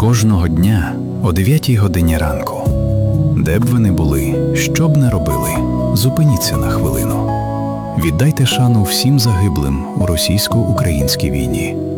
Кожного дня о 9 годині ранку. Де б ви не були, що б не робили, зупиніться на хвилину. Віддайте шану всім загиблим у російсько-українській війні.